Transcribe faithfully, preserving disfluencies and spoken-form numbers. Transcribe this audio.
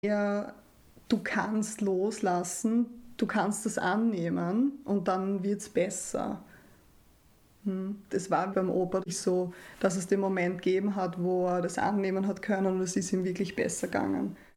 eher, du kannst loslassen, du kannst das annehmen und dann wird es besser. Das war beim Opa so, dass es den Moment gegeben hat, wo er das annehmen hat können und es ist ihm wirklich besser gegangen.